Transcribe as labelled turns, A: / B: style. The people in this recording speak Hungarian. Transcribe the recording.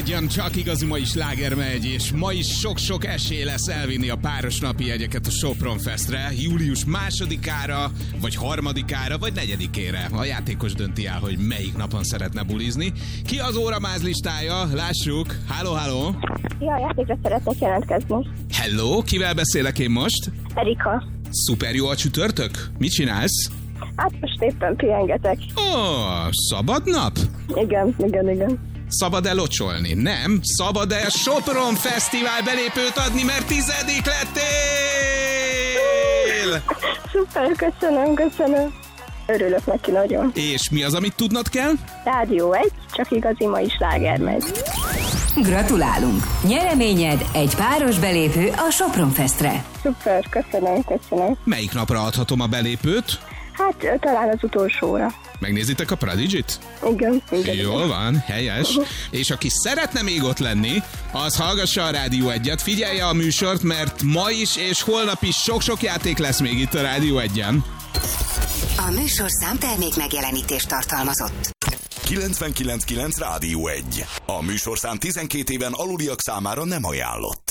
A: imádjam, csak igazi mai sláger megy, és ma is sok-sok esély lesz elvinni a páros napi jegyeket a Sopron Festre, július 2-ára, vagy 3-ára, vagy 4-ére. A játékos dönti el, hogy melyik napon szeretne bulizni. Ki az óramáz listája? Lássuk. Halló.
B: Ja, a játékra szeretnék jelentkezni.
A: Hello, kivel beszélek én most?
B: Erika.
A: Szuper jó a csütörtök? Mit csinálsz?
B: Hát most éppen pihengetek.
A: Szabad nap?
B: Igen.
A: Szabad-e locsolni? Nem. Szabad-e Sopron Fesztivál belépőt adni, mert 10. lettél?
B: Szuper, köszönöm. Örülök neki nagyon.
A: És mi az, amit tudnod kell?
B: Rádió 1, csak igazi mai sláger megy.
C: Gratulálunk! Nyereményed egy páros belépő a Sopron Festre.
B: Szuper, köszönöm.
A: Melyik napra adhatom a belépőt?
B: Hát talán az utolsóra.
A: Megnézitek a Prodigy-t?
B: Igen.
A: Jól van, helyes. És aki szeretne még ott lenni, az hallgassa a Rádió 1-et, figyelje a műsort, mert ma is és holnap is sok-sok játék lesz még itt a Rádió 1-en.
C: A műsorszám termék megjelenítést tartalmazott.
D: 99.9 Rádió 1. A műsorszám 12 éven aluliak számára nem ajánlott.